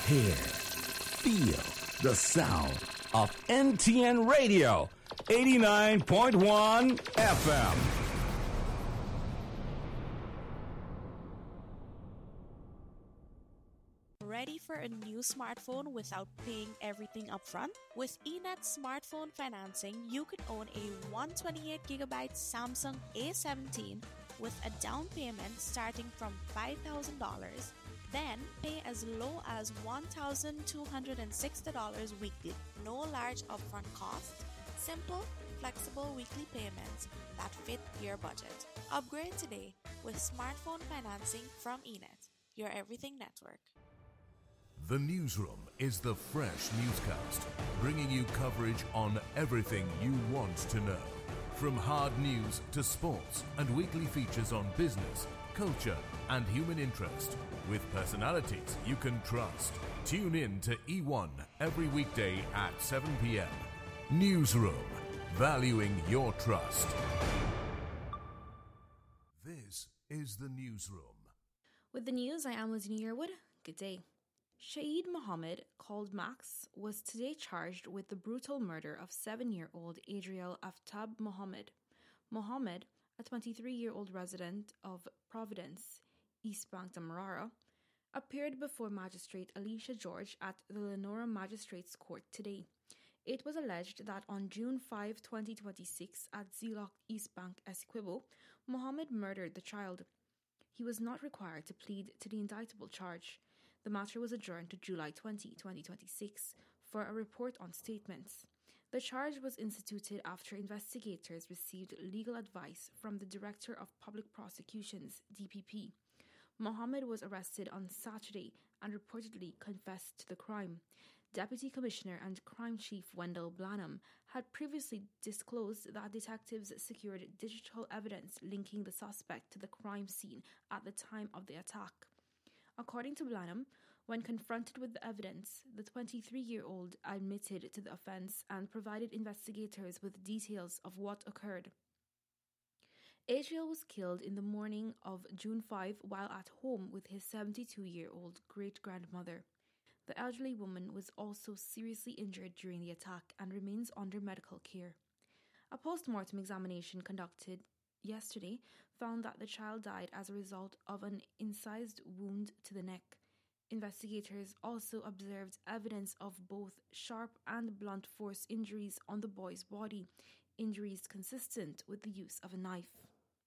Hear, feel the sound of NTN Radio, 89.1 FM. Ready for a new smartphone without paying everything upfront? With eNett smartphone financing, you could own a 128GB Samsung A17 with a down payment starting from $5,000. Then pay as low as $1,260 weekly. No large upfront costs. Simple, flexible weekly payments that fit your budget. Upgrade today with smartphone financing from eNett, your everything network. The Newsroom is the fresh newscast, bringing you coverage on everything you want to know. From hard news to sports and weekly features on business, culture and human interest, with personalities you can trust. Tune in to E1 every weekday at 7 p.m. Newsroom, valuing your trust. This is the Newsroom. With the news, I am Lizzie Yearwood. Good day. Shaeed Mohammed, called Max, was today charged with the brutal murder of 7-year-old Adriel Aftab Mohammed. Mohammed, a 23-year-old resident of Providence, East Bank, Demerara, appeared before Magistrate Alicia George at the Lenora Magistrates Court today. It was alleged that on June 5, 2026, at Zilok East Bank, Essequibo, Mohammed murdered the child. He was not required to plead to the indictable charge. The matter was adjourned to July 20, 2026, for a report on statements. The charge was instituted after investigators received legal advice from the Director of Public Prosecutions, DPP. Mohammed was arrested on Saturday and reportedly confessed to the crime. Deputy Commissioner and Crime Chief Wendell Blanham had previously disclosed that detectives secured digital evidence linking the suspect to the crime scene at the time of the attack. According to Blanham, when confronted with the evidence, the 23-year-old admitted to the offence and provided investigators with details of what occurred. Adriel was killed in the morning of June 5 while at home with his 72-year-old great-grandmother. The elderly woman was also seriously injured during the attack and remains under medical care. A post-mortem examination conducted yesterday found that the child died as a result of an incised wound to the neck. Investigators also observed evidence of both sharp and blunt force injuries on the boy's body, injuries consistent with the use of a knife.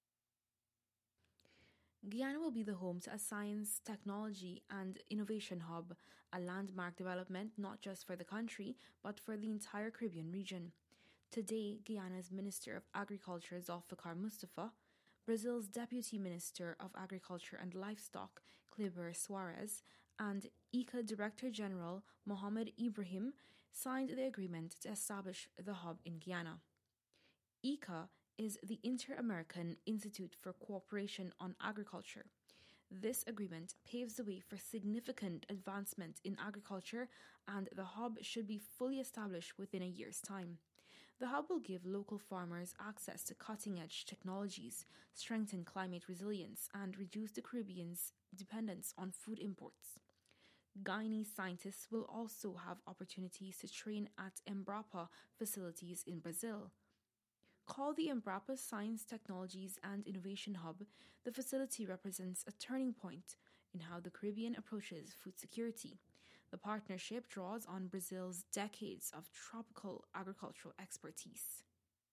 Guyana will be the home to a science, technology and innovation hub, a landmark development not just for the country but for the entire Caribbean region. Today, Guyana's Minister of Agriculture, Zulfikar Mustafa, Brazil's Deputy Minister of Agriculture and Livestock, Kleber Soares, and ICA Director General Mohamed Ibrahim signed the agreement to establish the hub in Guyana. ICA is the Inter-American Institute for Cooperation on Agriculture. This agreement paves the way for significant advancement in agriculture, and the hub should be fully established within a year's time. The hub will give local farmers access to cutting-edge technologies, strengthen climate resilience, and reduce the Caribbean's dependence on food imports. Guyanese scientists will also have opportunities to train at Embrapa facilities in Brazil. Called the Embrapa Science, Technologies and Innovation Hub, the facility represents a turning point in how the Caribbean approaches food security. The partnership draws on Brazil's decades of tropical agricultural expertise.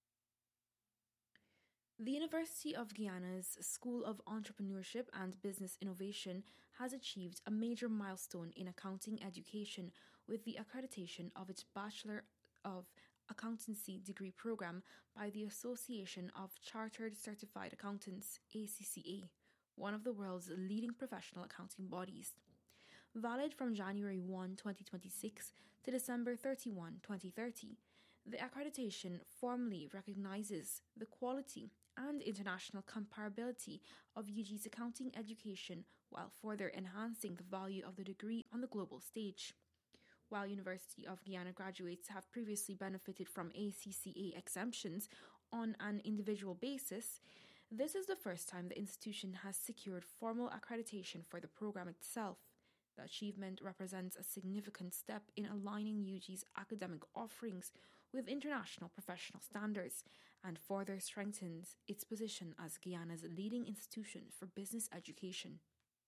The University of Guyana's School of Entrepreneurship and Business Innovation has achieved a major milestone in accounting education with the accreditation of its Bachelor of Accountancy degree program by the Association of Chartered Certified Accountants, ACCA, one of the world's leading professional accounting bodies. Valid from January 1, 2026 to December 31, 2030, the accreditation formally recognizes the quality and international comparability of UG's accounting education while further enhancing the value of the degree on the global stage. While University of Guyana graduates have previously benefited from ACCA exemptions on an individual basis, this is the first time the institution has secured formal accreditation for the program itself. The achievement represents a significant step in aligning UG's academic offerings with international professional standards and further strengthens its position as Guyana's leading institution for business education.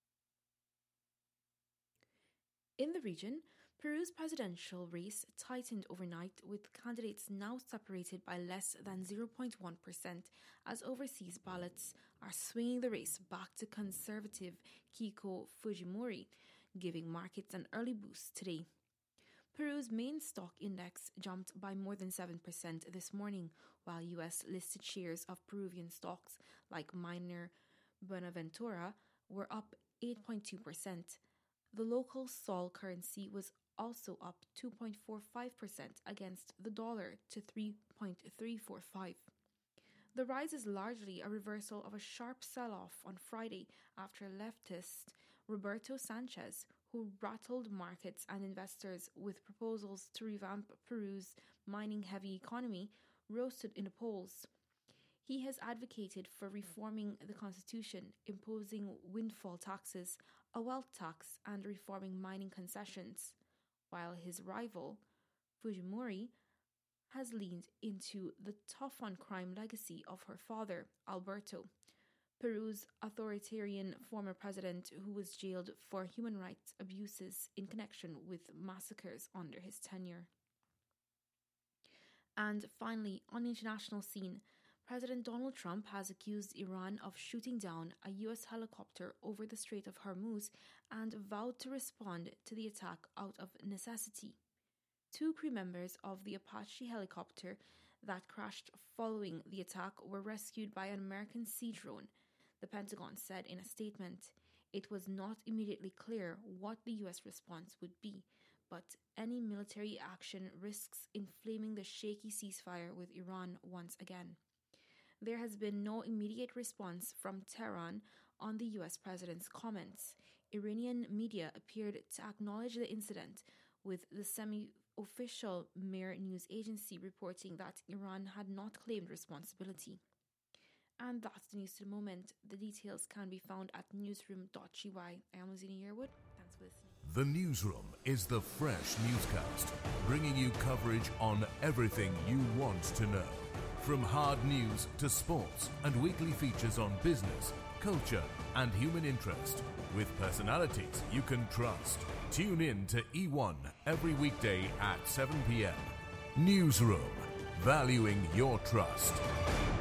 In the region, Peru's presidential race tightened overnight, with candidates now separated by less than 0.1% as overseas ballots are swinging the race back to conservative Keiko Fujimori, giving markets an early boost today. Peru's main stock index jumped by more than 7% this morning, while U.S. listed shares of Peruvian stocks like miner Buenaventura were up 8.2%. The local sol currency was also up 2.45% against the dollar to 3.345. The rise is largely a reversal of a sharp sell-off on Friday after leftist Roberto Sanchez, who rattled markets and investors with proposals to revamp Peru's mining-heavy economy, roasted in the polls. He has advocated for reforming the constitution, imposing windfall taxes, a wealth tax, and reforming mining concessions, while his rival, Fujimori, has leaned into the tough-on-crime legacy of her father, Alberto, Peru's authoritarian former president who was jailed for human rights abuses in connection with massacres under his tenure. And finally, on the international scene, President Donald Trump has accused Iran of shooting down a U.S. helicopter over the Strait of Hormuz and vowed to respond to the attack out of necessity. 2 crew members of the Apache helicopter that crashed following the attack were rescued by an American sea drone, the Pentagon said in a statement. It was not immediately clear what the U.S. response would be, but any military action risks inflaming the shaky ceasefire with Iran once again. There has been no immediate response from Tehran on the U.S. president's comments. Iranian media appeared to acknowledge the incident, with the semi-official Mehr news agency reporting that Iran had not claimed responsibility. And that's the news to the moment. The details can be found at newsroom.gy. I am Rosina Yearwood. Thanks for listening. The Newsroom is the fresh newscast, bringing you coverage on everything you want to know. From hard news to sports and weekly features on business, culture and human interest, with personalities you can trust. Tune in to E1 every weekday at 7 p.m. Newsroom, valuing your trust.